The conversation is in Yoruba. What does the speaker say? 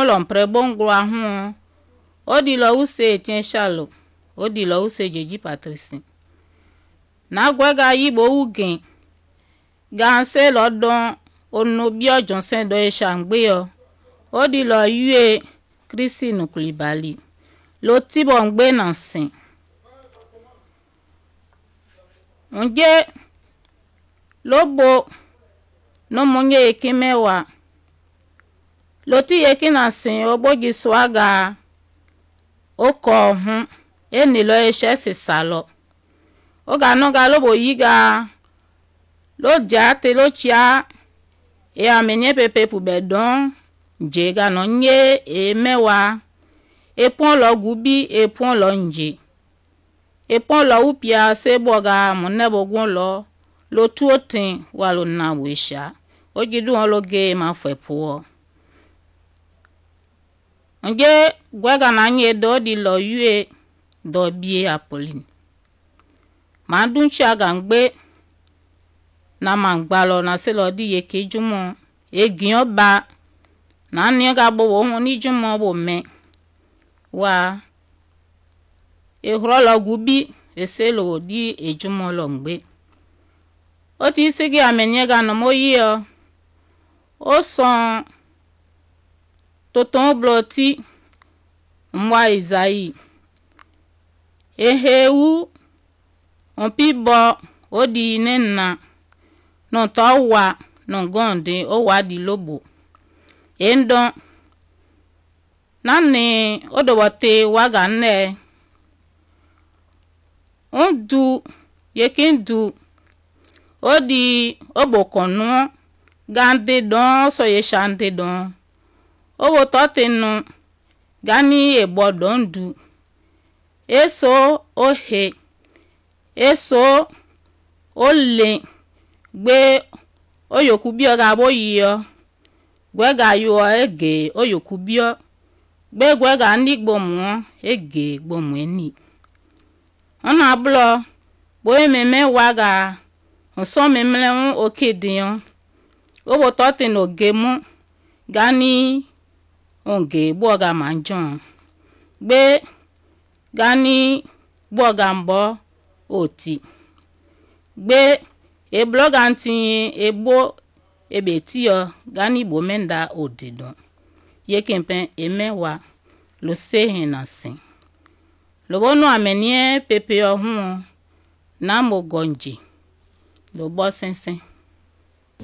lo mpre bongo ahun o di lo use tien shalo o di lo use jeji patrisi na gwega yibo ugen ganse lo don onu bi ojon sen do shangbe yo o di lo yue Krisi Nukulibali lo tibo ngbe na sin nje lobo no monye ekimewa lo ti ekina sin ogbogi swaga oko hun eni lo ese se salo oga no ga lobo yiga lo jate lo chia e amenye pepe pu bedon jega no nye e mewa e pon lo gubi e pon lo nje e pon lo upia se boga monebo gun lo tuotin walo na wisha ogidu on lo ge ma fe po nje gwega na nye do di lo yue do bie Apolline ma dun cha gangbe na mangbalo na se lo di ye kejumo egion ba na ni ga bo wo ni jumo bo me wa e hro gubi e se lo di ejumo lo ngbe o ti sigi amenye ga no mo yi o son toton bloti mwa Isaïe ehewu on pibo o di nena no to wa no gonde o wa di lobo endon nani o do wote waga ne on du yekin du o di obokonu gande don so ye shande don o wo to tenu gani e bodon du eso o he eso o le gbe oyoku bi o ga bo yi o gwega yo ege oyoku bi o gbe gwega ni gbomu ege gbomu eni ona blo bo ememe waga nso memle un okedion o wo to tenu gemu gani onge boga manjon gbe gani boga mbo oti gbe e bloga ntin ebo ebetio gani bo menda odedon ye kempen emewa lo sehin na sin lo bonu amenie pepe ohun na mo gonje lo bo sensen